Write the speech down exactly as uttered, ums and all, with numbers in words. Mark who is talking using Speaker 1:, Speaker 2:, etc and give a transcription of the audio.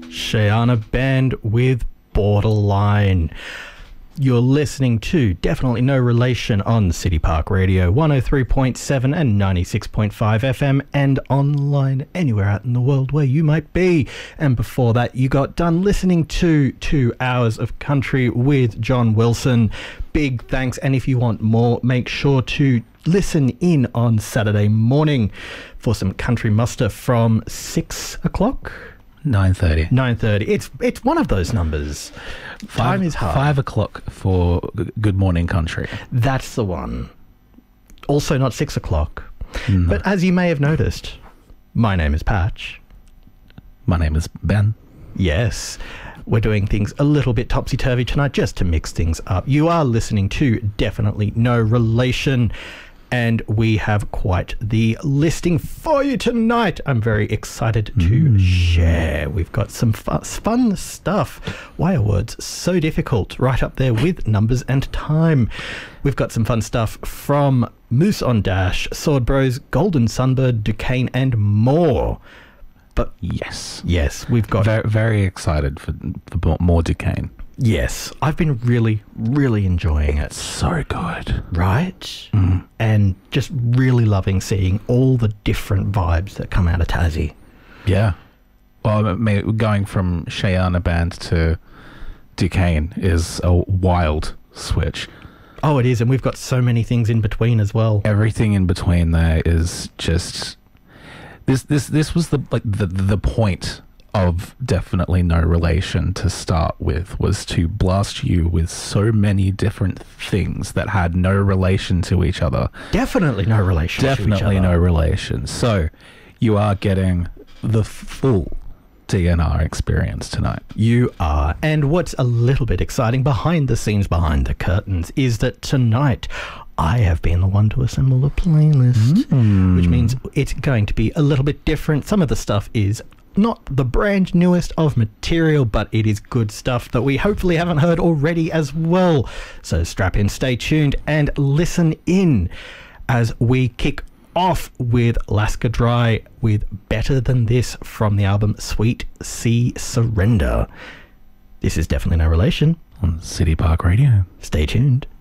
Speaker 1: Shayana Band with Borderline. You're listening to Definitely No Relation on City Park Radio, one oh three point seven and ninety-six point five F M, and online anywhere out in the world where you might be. And before that, you got done listening to two hours of country with John Wilson. Big thanks. And if you want more, make sure to listen in on Saturday morning for some country muster from six o'clock.
Speaker 2: nine thirty.
Speaker 1: nine thirty. It's it's one of those numbers.
Speaker 2: Five,
Speaker 1: Time is hard.
Speaker 2: Five o'clock for Good Morning Country.
Speaker 1: That's the one. Also not six o'clock.
Speaker 2: No.
Speaker 1: But as you may have noticed, my name is Patch.
Speaker 2: My name is Ben.
Speaker 1: Yes. We're doing things a little bit topsy-turvy tonight just to mix things up. You are listening to Definitely No Relation, and we have quite the listing for you tonight. I'm very excited to mm. share. We've got some fu- fun stuff. Why are words so difficult? Right up there with numbers and time. We've got some fun stuff from Moose on Dash, Sword Bros, Golden Sunbird, Duquesne, and more. But
Speaker 2: yes,
Speaker 1: yes, we've got
Speaker 2: very, very excited for, for more Duquesne.
Speaker 1: Yes, I've been really, really enjoying it.
Speaker 2: So good.
Speaker 1: Right?
Speaker 2: Mm.
Speaker 1: And just really loving seeing all the different vibes that come out of Tassie.
Speaker 2: Yeah. Well, I mean, going from Shayana Band to Duquesne is a wild switch.
Speaker 1: Oh, it is, and we've got so many things in between as well.
Speaker 2: Everything in between there is just... This this this was the like the the point of Definitely No Relation to start with, was to blast you with so many different things that had no relation to each other.
Speaker 1: Definitely no relation
Speaker 2: Definitely
Speaker 1: to each other.
Speaker 2: no relation. So you are getting the full D N R experience tonight.
Speaker 1: You are. And what's a little bit exciting behind the scenes, behind the curtains, is that tonight I have been the one to assemble a playlist,
Speaker 2: mm.
Speaker 1: which means it's going to be a little bit different. Some of the stuff is not the brand newest of material, but it is good stuff that we hopefully haven't heard already as well. So strap in, stay tuned, and listen in as we kick off with Laska Dry with Better Than This from the album Sweet Sea Surrender. This is Definitely No Relation
Speaker 2: on City Park Radio.
Speaker 1: Stay tuned.